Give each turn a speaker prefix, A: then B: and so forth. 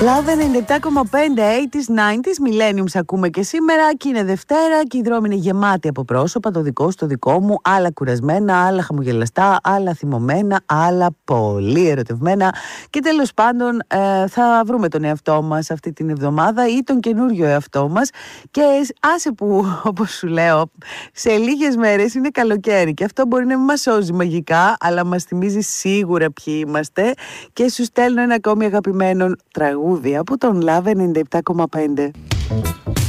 A: Love 97,5 80s, 90s, Millenniums ακούμε και σήμερα και είναι Δευτέρα και οι δρόμοι είναι γεμάτοι από πρόσωπα, το δικό σου, το δικό μου, άλλα κουρασμένα, άλλα χαμογελαστά, άλλα θυμωμένα, άλλα πολύ ερωτευμένα και τέλος πάντων θα βρούμε τον εαυτό μας αυτή την εβδομάδα ή τον καινούριο εαυτό μας και άσε που όπως σου λέω σε λίγες μέρες είναι καλοκαίρι και αυτό μπορεί να μην μας σώζει μαγικά αλλά μας θυμίζει σίγουρα ποιοι είμαστε και σου στέλνω ένα ακόμη αγαπημένο τραγούδι από τον Love 97,5.